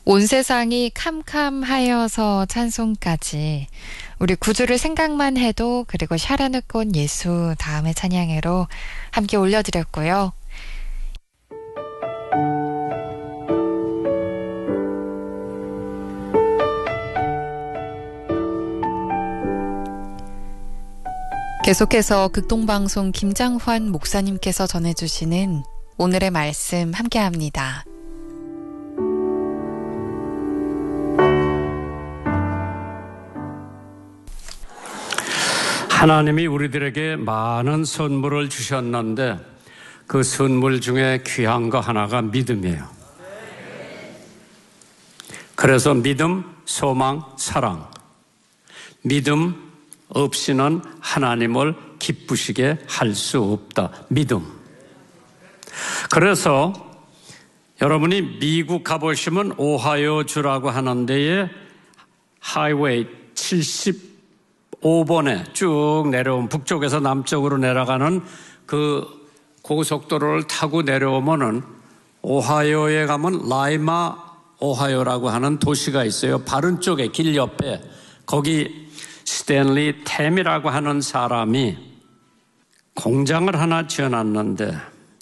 온 세상이 캄캄하여서 찬송까지 우리 구주를 생각만 해도 그리고 샤라느 꽃 예수 다음의 찬양으로 함께 올려드렸고요. 계속해서 극동방송 김장환 목사님께서 전해주시는 오늘의 말씀 함께합니다. 하나님이 우리들에게 많은 선물을 주셨는데 그 선물 중에 귀한 거 하나가 믿음이에요. 그래서 믿음, 소망, 사랑. 믿음 없이는 하나님을 기쁘시게 할 수 없다. 믿음. 그래서 여러분이 미국 가보시면 오하이오 주라고 하는 데에 하이웨이 75번에 쭉 내려온 북쪽에서 남쪽으로 내려가는 그 고속도로를 타고 내려오면은 오하이오에 가면 라이마 오하이오라고 하는 도시가 있어요. 바른 쪽에 길 옆에 거기 스탠리 템이라고 하는 사람이 공장을 하나 지어놨는데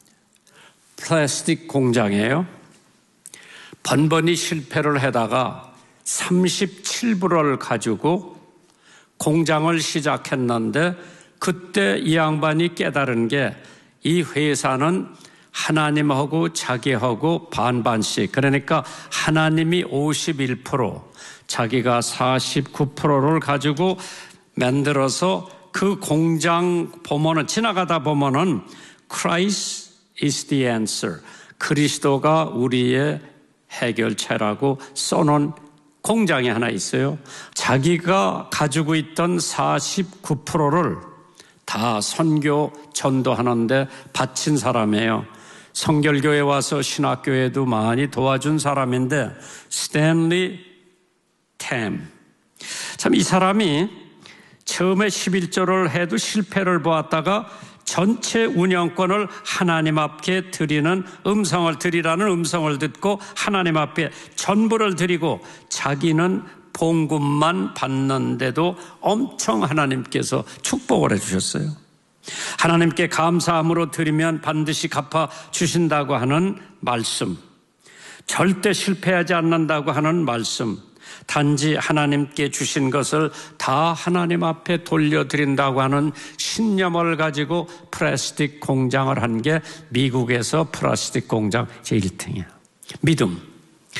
플라스틱 공장이에요. 번번이 실패를 하다가 37불을 가지고 공장을 시작했는데 그때 이 양반이 깨달은 게 이 회사는 하나님하고 자기하고 반반씩, 그러니까 하나님이 51%, 자기가 49%를 가지고 만들어서 그 공장 보면은 지나가다 보면은 Christ is the answer. 그리스도가 우리의 해결책이라고 써놓은 공장이 하나 있어요. 자기가 가지고 있던 49%를 다 선교 전도하는데 바친 사람이에요. 성결교회 와서 신학교에도 많이 도와준 사람인데 스탠리 템. 참 이 사람이 처음에 11조를 해도 실패를 보았다가 전체 운영권을 하나님 앞에 드리는 음성을 드리라는 음성을 듣고 하나님 앞에 전부를 드리고 자기는 봉급만 받는데도 엄청 하나님께서 축복을 해주셨어요. 하나님께 감사함으로 드리면 반드시 갚아주신다고 하는 말씀, 절대 실패하지 않는다고 하는 말씀, 단지 하나님께 주신 것을 다 하나님 앞에 돌려드린다고 하는 신념을 가지고 플라스틱 공장을 한 게 미국에서 플라스틱 공장 제1등이에요. 믿음.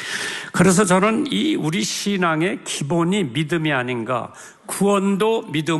그래서 저는 이 우리 신앙의 기본이 믿음이 아닌가. 구원도 믿음.